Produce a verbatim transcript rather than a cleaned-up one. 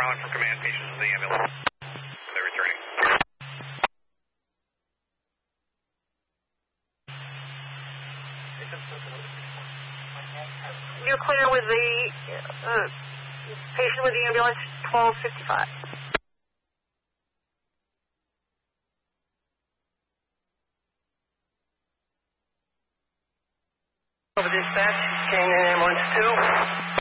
Island for command, patients in the ambulance. They're returning. You're clear with the uh, patient with the ambulance, twelve fifty-five. Over dispatch, Canyon Ambulance two.